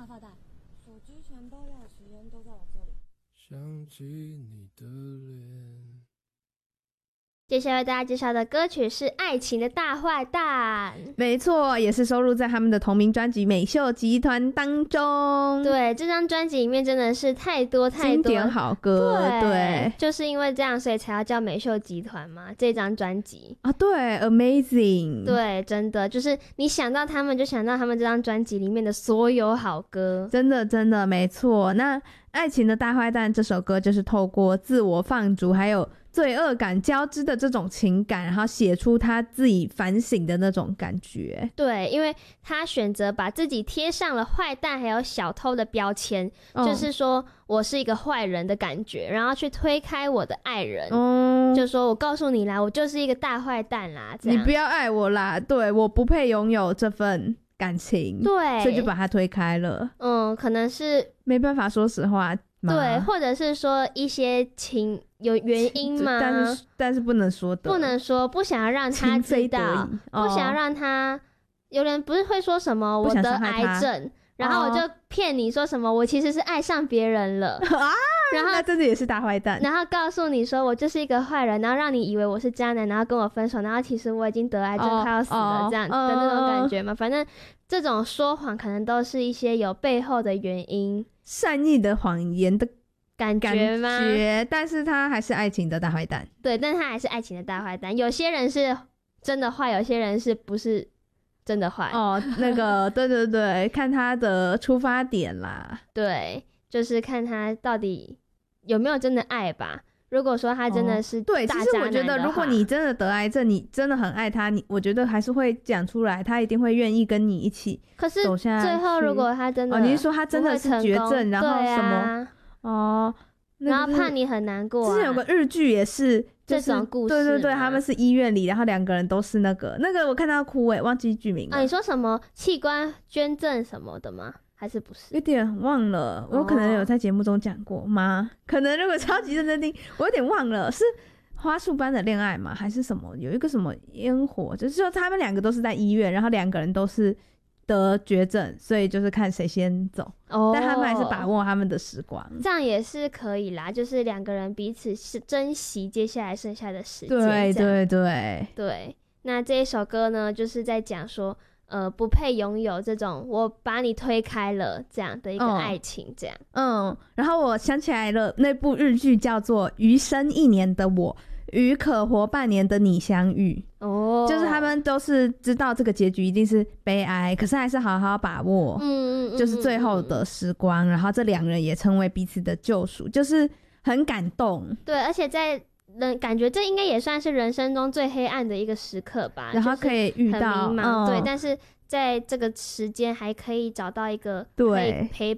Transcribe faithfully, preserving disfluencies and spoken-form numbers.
大坏蛋，手机、钱包、钥匙、烟都在我这里。 想起你的脸。 接下来为大家介绍的歌曲是《爱情的大坏蛋》， 没错，也是收录在他们的同名专辑《美秀集团》当中。 对，这张专辑里面真的是太多太多经典好歌。 对, 对， 就是因为这样所以才要叫美秀集团嘛，这张专辑啊，对 Amazing。 对，真的就是你想到他们就想到他们这张专辑里面的所有好歌， 真的真的没错。那《爱情的大坏蛋》这首歌就是透过自我放逐还有罪恶感交织的这种情感，然后写出他自己反省的那种感觉。 对，因为他选择把自己贴上了坏蛋还有小偷的标签、嗯、就是说我是一个坏人的感觉，然后去推开我的爱人、嗯、就说我告诉你啦，我就是一个大坏蛋啦，这样你不要爱我啦，对，我不配拥有这份感情， 对， 所以就把他推开了。 嗯，可能是没办法说实话， 对，或者是说一些情有原因吗？ 但是但是不能说的， 不能说，不想要让他知道，不想要让他。有人不是会说什么我得癌症，然后我就骗你说什么我其实是爱上别人了啊，然后那真的也是大坏蛋， 然后告诉你说我就是一个坏人，然后让你以为我是渣男，然后跟我分手，然后其实我已经得癌症、哦、快要死了这样的那种感觉嘛、哦、反正这种说谎可能都是一些有背后的原因， 善意的谎言的感觉吗？ 感觉，但是他还是爱情的大坏蛋。 对，但是他还是爱情的大坏蛋。有些人是真的坏，有些人是不是真的坏？ 哦，那个，对对对，看他的出发点啦。 对，就是看他到底有没有真的爱吧。如果说他真的是大渣男的话、 哦、对，其实我觉得，如果你真的得癌症，你真的很爱他，你我觉得还是会讲出来，他一定会愿意跟你一起走下去。 可是最后，如果他真的， 哦，你是说他真的是绝症，然后什么？ 啊、 哦。那個、 然后怕你很难过、啊。 之前有个日剧也是、就是、 这种故事， 对对对，他们是医院里，然后两个人都是那个那个，我看到哭诶，忘记剧名了。 啊，你说什么器官捐赠什么的吗？还是不是？ 有点忘了，我可能有在节目中讲过吗？哦、可能如果超级认真听，我有点忘了，是花束般的恋爱吗？还是什么？有一个什么烟火，就是说他们两个都是在医院，然后两个人都是得绝症，所以就是看谁先走、oh, 但他们还是把握他们的时光， 这样也是可以啦，就是两个人彼此是珍惜接下来剩下的时间。 对对对对，那这一首歌呢就是在讲说呃，不配拥有这种我把你推开了这样的一个爱情这样。 嗯, 嗯，然后我想起来了，那部日剧叫做《余生一年的我与可活半年的你相遇》。哦，就是他们都是知道这个结局一定是悲哀，可是还是好好把握，嗯嗯，就是最后的时光、嗯、然后这两人也成为彼此的救赎，就是很感动。 对，而且在人感觉这应该也算是人生中最黑暗的一个时刻吧， 然后可以遇到、 就是、很迷茫、 嗯、 对，但是在这个时间还可以找到一个对可以陪